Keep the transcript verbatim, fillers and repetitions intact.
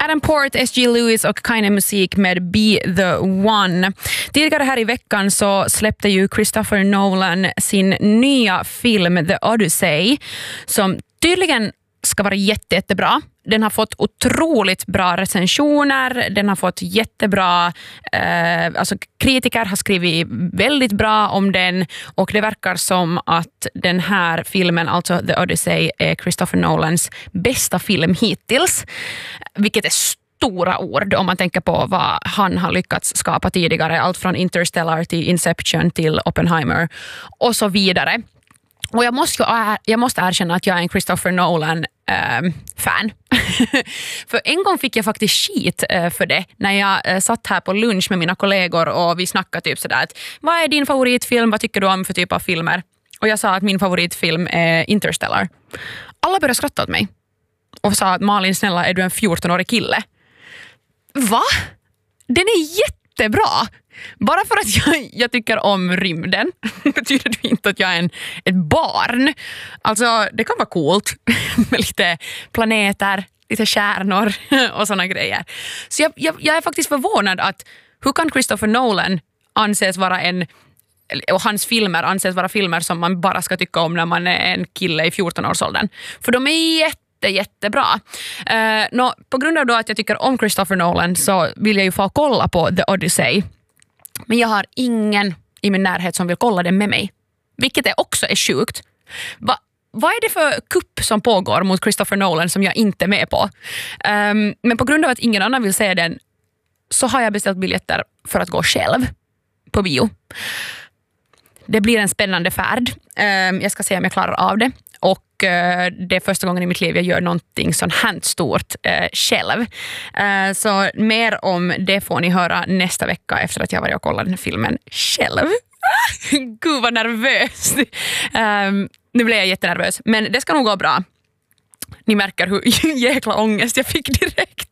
Adam Port, S G Lewis och Kind of Musik med Be the One. Tidigare här i veckan så släppte ju Christopher Nolan sin nya film The Odyssey som tydligen ska vara jätte, jättebra. Den har fått otroligt bra recensioner. Den har fått jättebra... Eh, alltså kritiker har skrivit väldigt bra om den. Och det verkar som att den här filmen, alltså The Odyssey, är Christopher Nolans bästa film hittills. Vilket är stora ord om man tänker på vad han har lyckats skapa tidigare. Allt från Interstellar till Inception till Oppenheimer och så vidare. Och jag måste, jag måste erkänna att jag är en Christopher Nolan äh, fan. För en gång fick jag faktiskt skit äh, för det när jag äh, satt här på lunch med mina kollegor och vi snackade typ sådär att vad är din favoritfilm, vad tycker du om för typ av filmer? Och jag sa att min favoritfilm är Interstellar. Alla började skratta åt mig och sa att Malin, snälla, är du en fjortonårig kille? Va? Den är jättebra! Bara för att jag, jag tycker om rymden betyder det inte att jag är en, ett barn. Alltså, det kan vara coolt med lite planeter, lite stjärnor och såna grejer. Så jag, jag, jag är faktiskt förvånad att hur kan Christopher Nolan anses vara en, och hans filmer anses vara filmer som man bara ska tycka om när man är en kille i fjorton-årsåldern. För de är jätte jättebra. Uh, no, på grund av då att jag tycker om Christopher Nolan så vill jag ju få kolla på The Odyssey. Men jag har ingen i min närhet som vill kolla den med mig. Vilket är också är sjukt. Va, vad är det för kupp som pågår mot Christopher Nolan som jag inte är med på? Um, men på grund av att ingen annan vill se den så har jag beställt biljetter för att gå själv på bio. Det blir en spännande färd. Um, jag ska se om jag klarar av det. Och det är första gången i mitt liv jag gör någonting sånt här stort eh, själv. Eh, så mer om det får ni höra nästa vecka efter att jag varit och kollat den här filmen själv. Gud vad nervös. um, nu blev jag jättenervös. Men det ska nog gå bra. Ni märker hur jäkla ångest jag fick direkt.